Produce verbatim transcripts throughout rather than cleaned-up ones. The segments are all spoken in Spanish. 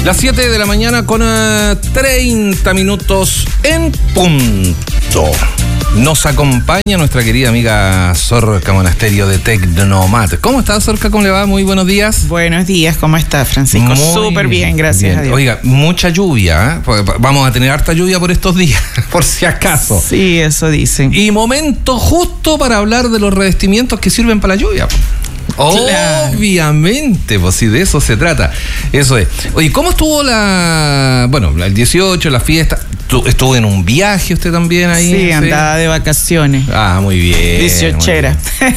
Las siete de la mañana con uh, treinta minutos en punto. Nos acompaña nuestra querida amiga Sorka Monasterio de Tecnomat. ¿Cómo estás, Sorka? ¿Cómo le va? Muy buenos días. Buenos días, ¿cómo estás, Francisco? Súper bien, gracias bien. a Dios. Oiga, mucha lluvia, ¿eh? Vamos a tener harta lluvia por estos días, por si acaso. Sí, eso dicen. Y momento justo para hablar de los revestimientos que sirven para la lluvia. Claro. Obviamente, pues si de eso se trata. Eso es. Oye, ¿cómo estuvo la, bueno, el dieciocho, la fiesta? ¿Estuvo en un viaje usted también ahí? Sí, ¿sí? Andaba de vacaciones. Ah, muy bien. dieciochera.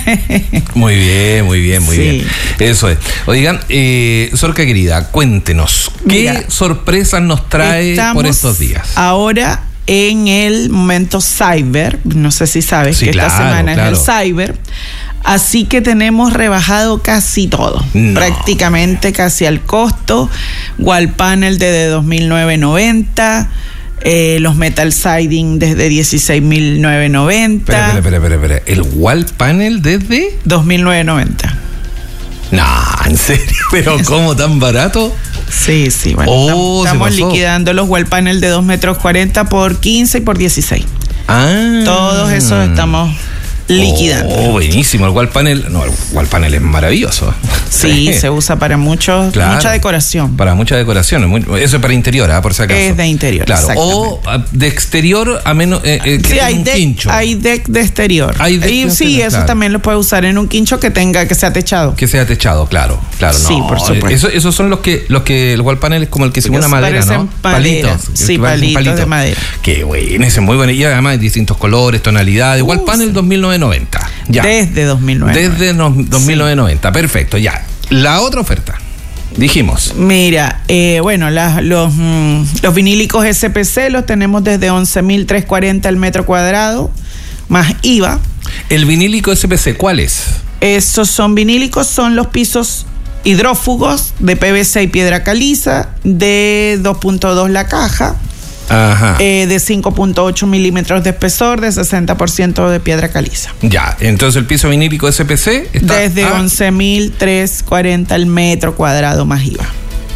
Muy bien, muy bien, muy sí. bien. Eso es. Oigan, eh, Sorka querida, cuéntenos, ¿qué Mira, sorpresas nos trae por estos días? Ahora en el momento Cyber, no sé si sabes sí, que claro, esta semana claro. es el Cyber. Así que tenemos rebajado casi todo, no. prácticamente casi al costo. Wall panel desde dos mil novecientos noventa, eh, los metal siding desde dieciséis mil novecientos noventa. Espera, espera, espera, espera. ¿El wall panel desde? dos mil novecientos noventa. No, ¿en serio? ¿Pero cómo tan barato? Sí, sí, bueno, oh, estamos liquidando los wall panel de dos metros cuarenta por quince y por dieciséis. Ah. Todos esos estamos liquidando. Oh, buenísimo. El wall panel, no, el wall panel es maravilloso. Sí, sí. se usa para muchos, claro, mucha decoración. Para mucha decoración. Muy, eso es para interior, ¿eh? Por si acaso. Es de interior, claro. O de exterior a menos eh, eh, que sí, hay un deck, quincho. Hay deck de exterior. Hay deck y de sí, exterior, eso claro. también lo puede usar en un quincho que tenga, que sea techado. Que sea techado, claro. Claro, sí, no. por supuesto. Eso, esos son los que, los que el wall panel es como el que se una madera, ¿no? Palitos. Sí, palitos palito. de madera. Qué bueno, ese es muy bueno. Y además hay distintos colores, tonalidades. Uh, wall panel sí. dos mil novecientos noventa. Ya. Desde dos mil nueve. Desde no, dos mil novecientos noventa, sí. Perfecto, ya. La otra oferta, dijimos. Mira, eh, bueno, la, los, mm, los vinílicos S P C los tenemos desde once mil trescientos cuarenta el metro cuadrado, más I V A. ¿El vinílico S P C cuál es? Esos son vinílicos, son los pisos hidrófugos de P V C y piedra caliza, de dos punto dos la caja. Ajá. Eh, de cinco punto ocho milímetros de espesor, de sesenta por ciento de piedra caliza. Ya, entonces el piso vinílico S P C está desde a... once mil trescientos cuarenta el metro cuadrado más I V A.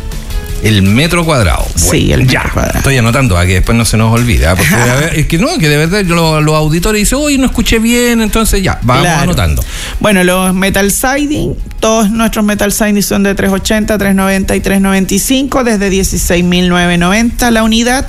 El metro cuadrado. Bueno, sí, el metro ya, cuadrado. Estoy anotando a que después no se nos olvida. Porque ver, es que no, que de verdad los, los auditores dicen, oye, no escuché bien, entonces ya, vamos claro. anotando. Bueno, los metal siding, todos nuestros metal siding son de trescientos ochenta, trescientos noventa y trescientos noventa y cinco, desde dieciséis mil novecientos noventa la unidad.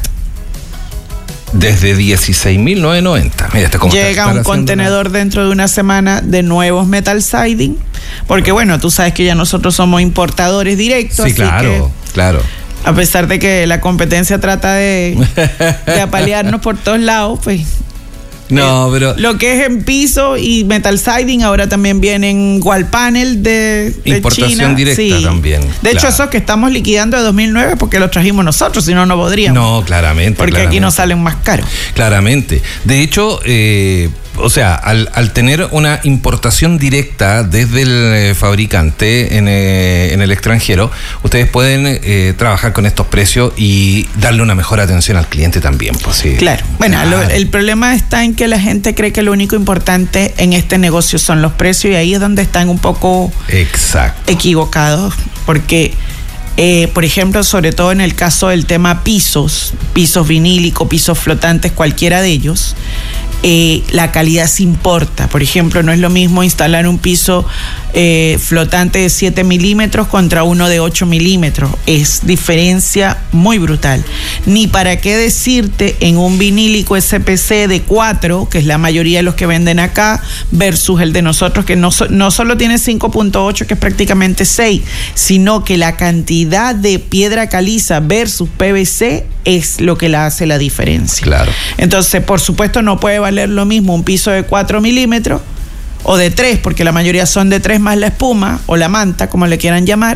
Desde dieciséis mil novecientos noventa. Mira, este cómo llega un contenedor una... dentro de una semana de nuevos metal siding, porque bueno, tú sabes que ya nosotros somos importadores directos. Sí, así claro, que, claro. A pesar de que la competencia trata de, de apalearnos por todos lados, pues. No, eh, pero... Lo que es en piso y metal siding, ahora también vienen wall panel de, de importación China. directa sí. también. De claro. hecho, esos que estamos liquidando de dos mil nueve porque los trajimos nosotros, si no, no podríamos. No, claramente. Porque claramente. aquí nos salen más caros. Claramente. De hecho, eh, o sea, al, al tener una importación directa desde el eh, fabricante en, eh, en el extranjero, ustedes pueden eh, trabajar con estos precios y darle una mejor atención al cliente también. Pues, sí. Claro. Bueno, claro. Lo, el problema está en que la gente cree que lo único importante en este negocio son los precios y ahí es donde están un poco Exacto. equivocados, porque... Eh, por ejemplo, sobre todo en el caso del tema pisos, pisos vinílicos, pisos flotantes, cualquiera de ellos, eh, la calidad se importa. Por ejemplo, no es lo mismo instalar un piso eh, flotante de siete milímetros contra uno de ocho milímetros. Es diferencia muy brutal. Ni para qué decirte en un vinílico S P C de cuatro, que es la mayoría de los que venden acá, versus el de nosotros, que no, so, no solo tiene cinco punto ocho, que es prácticamente seis, sino que la cantidad de piedra caliza versus P V C es lo que la hace la diferencia. Claro. Entonces, por supuesto, no puede valer lo mismo un piso de cuatro milímetros o de tres, porque la mayoría son de tres más la espuma o la manta, como le quieran llamar,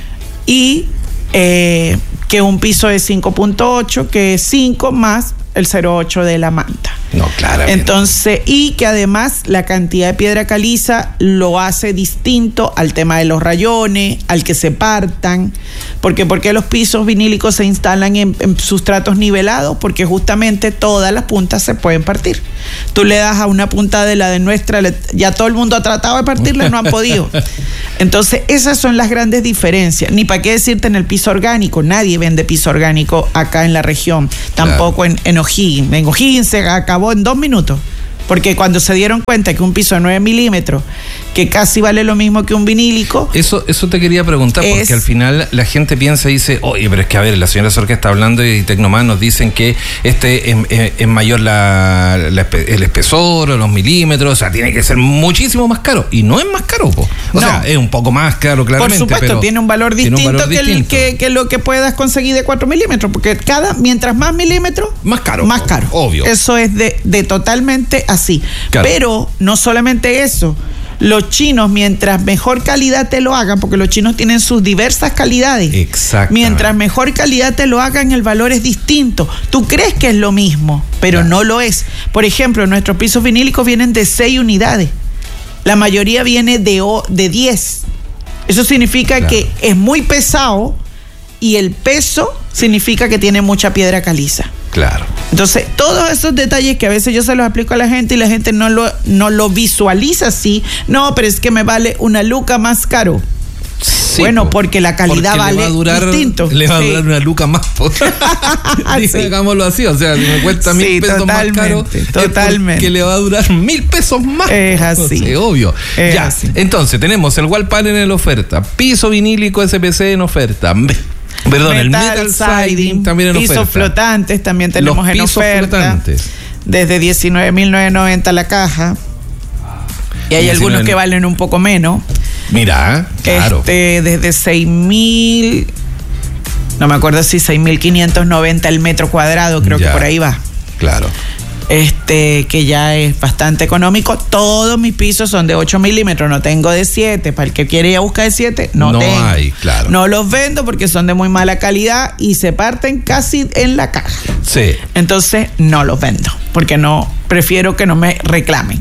y eh, que un piso de cinco punto ocho, que es cinco más el cero punto ocho de la manta. No, claro. Entonces, y que además la cantidad de piedra caliza lo hace distinto al tema de los rayones, al que se partan, porque porque los pisos vinílicos se instalan en, en sustratos nivelados, porque justamente todas las puntas se pueden partir. Tú le das a una punta de la de nuestra, ya todo el mundo ha tratado de partirla, no han podido. Entonces, esas son las grandes diferencias. Ni para qué decirte en el piso orgánico, nadie vende piso orgánico acá en la región, tampoco claro. en, en O'Higgins. En O'Higgins se acabó en dos minutos. Porque cuando se dieron cuenta que un piso de nueve milímetros, que casi vale lo mismo que un vinílico... Eso eso te quería preguntar, es, porque al final la gente piensa y dice, oye, pero es que a ver, la señora Sorca está hablando y Tecnomás nos dicen que este es, es, es mayor la, la, el espesor o los milímetros, o sea, tiene que ser muchísimo más caro. Y no es más caro, po. O no. sea, es un poco más caro, claramente. Por supuesto, pero tiene un valor distinto, un valor que, distinto. El, que, que lo que puedas conseguir de cuatro milímetros, porque cada mientras más milímetros... Más caro. Más caro. Obvio. Eso es de, de totalmente así. Claro. Pero no solamente eso, los chinos, mientras mejor calidad te lo hagan, porque los chinos tienen sus diversas calidades. Exacto. Mientras mejor calidad te lo hagan, el valor es distinto. Tú crees que es lo mismo, pero claro. no lo es. Por ejemplo, nuestros pisos vinílicos vienen de seis unidades. La mayoría viene de, de diez. Eso significa claro. que es muy pesado y el peso significa que tiene mucha piedra caliza. Claro. Entonces, todos esos detalles que a veces yo se los explico a la gente y la gente no lo, no lo visualiza así. No, pero es que me vale una luca más caro. Sí, bueno, porque la calidad porque vale le va a durar, distinto. Le va a sí. durar una luca más. sí. Digámoslo así, o sea, si me cuesta mil sí, pesos más caro, totalmente. Que le va a durar mil pesos más. Es así. Sí, obvio. Es ya, así. Entonces, tenemos el wall panel en oferta, piso vinílico S P C en oferta. Perdón, metal, el metal siding también en pisos oferta. flotantes también tenemos Los en pisos oferta. Flotantes. Desde diecinueve mil novecientos noventa la caja. Y hay diecinueve algunos que valen un poco menos. Mira, claro. Este, desde seis mil, no me acuerdo si seis mil quinientos noventa el metro cuadrado, creo ya, que por ahí va. Claro. Este, que ya es bastante económico. Todos mis pisos son de ocho milímetros, no tengo de siete. Para el que quiere ir a buscar de siete, no, no tengo. hay, claro. No los vendo porque son de muy mala calidad y se parten casi en la caja. Sí. Entonces, no los vendo, porque no, prefiero que no me reclamen.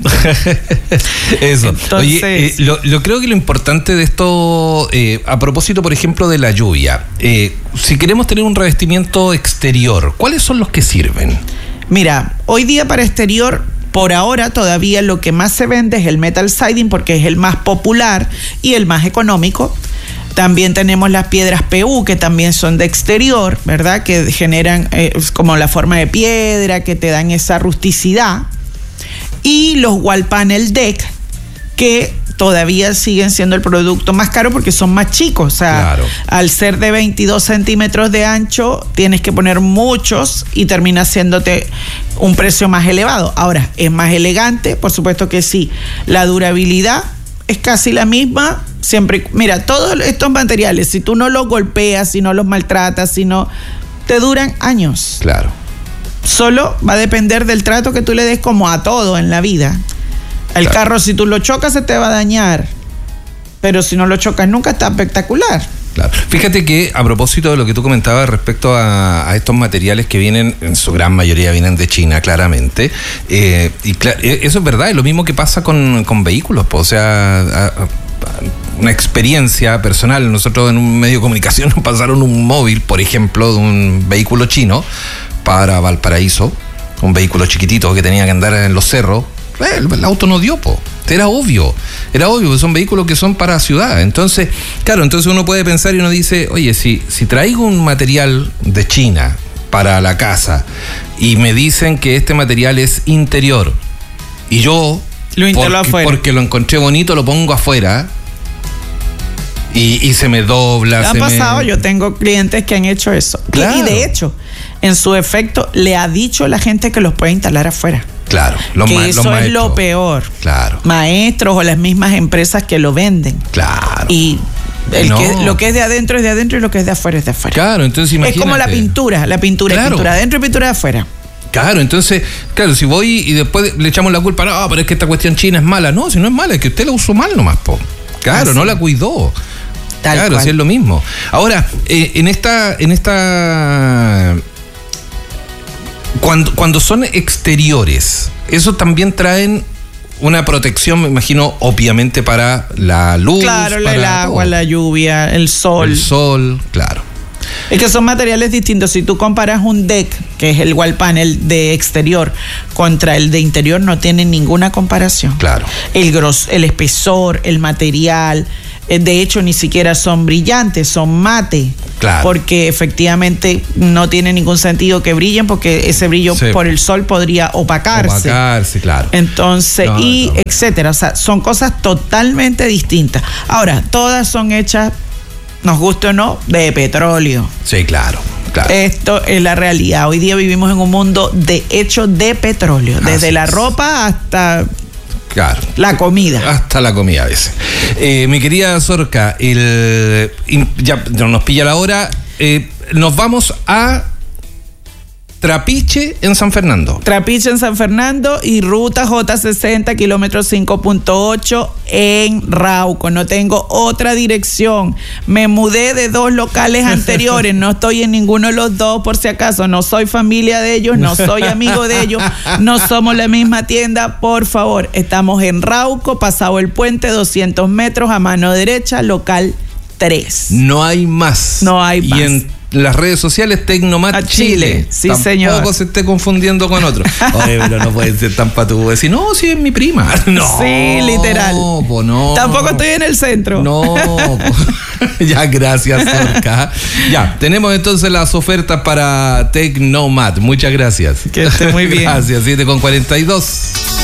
Eso. Entonces, Oye, eh, lo, lo creo que lo importante de esto, eh, a propósito, por ejemplo, de la lluvia, eh, si queremos tener un revestimiento exterior, ¿cuáles son los que sirven? Mira, hoy día para exterior, por ahora todavía lo que más se vende es el metal siding porque es el más popular y el más económico. También tenemos las piedras P U que también son de exterior, ¿verdad? Que generan eh, como la forma de piedra, que te dan esa rusticidad. Y los wall panel deck que todavía siguen siendo el producto más caro porque son más chicos. O sea, claro. al ser de veintidós centímetros de ancho, tienes que poner muchos y termina haciéndote un precio más elevado. Ahora, ¿es más elegante? Por supuesto que sí. La durabilidad es casi la misma. Siempre, mira, todos estos materiales, si tú no los golpeas, si no los maltratas, si no, te duran años. Claro. Solo va a depender del trato que tú le des, como a todo en la vida. El claro. carro, si tú lo chocas, se te va a dañar. Pero si no lo chocas nunca, está espectacular. Claro. Fíjate que a propósito de lo que tú comentabas respecto a, a estos materiales que vienen, en su gran mayoría vienen de China, claramente. Eh, y cl- eso es verdad, es lo mismo que pasa con, con vehículos. Pues, o sea, a, a, una experiencia personal. Nosotros en un medio de comunicación nos pasaron un móvil, por ejemplo, de un vehículo chino para Valparaíso. Un vehículo chiquitito que tenía que andar en los cerros. El, el auto no dio, po. Era obvio, era obvio, que son vehículos que son para ciudad. Entonces, claro, entonces uno puede pensar y uno dice, oye, si, si traigo un material de China para la casa y me dicen que este material es interior y yo, lo porque, afuera. porque lo encontré bonito, lo pongo afuera y, y se me dobla. ¿Qué ha se pasado? me... Yo tengo clientes que han hecho eso. Claro. Y de hecho, en su efecto, le ha dicho a la gente que los puede instalar afuera. Claro, los que ma- eso los es lo peor. Claro. Maestros o las mismas empresas que lo venden. Claro. Y el no. que, lo que es de adentro es de adentro y lo que es de afuera es de afuera. Claro, entonces imagínate. Es como la pintura, la pintura Claro. es pintura adentro y pintura de afuera. Claro, entonces, claro, si voy y después le echamos la culpa, no, pero es que esta cuestión china es mala. No, si no es mala, es que usted la usó mal nomás, po. Claro, Así. no la cuidó. Tal claro, cual. sí es lo mismo. Ahora, eh, en esta, en esta cuando, cuando son exteriores, eso también traen una protección, me imagino, obviamente para la luz. Claro, para el agua, todo. la lluvia, el sol. El sol, claro. Es que son materiales distintos. Si tú comparas un deck, que que es el wall panel de exterior, contra el de interior no tienen ninguna comparación. Claro. El gros, el espesor, el material, de hecho ni siquiera son brillantes, son mate. Claro. Porque efectivamente no tiene ningún sentido que brillen, porque ese brillo sí. por el sol podría opacarse. Opacarse, claro. Entonces, no, y no. etcétera. O sea, son cosas totalmente distintas. Ahora, todas son hechas, nos guste o no, de petróleo. Sí, claro. Claro. Esto es la realidad. Hoy día vivimos en un mundo de hecho de petróleo, desde Así la es. ropa hasta claro. la comida. Hasta la comida a veces. Eh, mi querida Zorca, el, ya nos pilla la hora. Eh, nos vamos a Trapiche en San Fernando. Trapiche en San Fernando y ruta J sesenta, kilómetro cinco punto ocho en Rauco. No tengo otra dirección. Me mudé de dos locales anteriores. No estoy en ninguno de los dos, por si acaso. No soy familia de ellos, no soy amigo de ellos, no somos la misma tienda. Por favor, estamos en Rauco, pasado el puente, doscientos metros a mano derecha, local tres. No hay más. No hay más. Y en las redes sociales, Tecnomat Chile. Chile. Sí, Tampoco señor. Tampoco se esté confundiendo con otro. Oye, pero no puede ser tan patudo decir, no, sí es mi prima. No. Sí, literal. Po, no. Tampoco estoy en el centro. No. Ya, gracias, Zorca. Ya, tenemos entonces las ofertas para Tecnomat. Muchas gracias. Que esté muy bien. Gracias, siete con cuarenta y dos.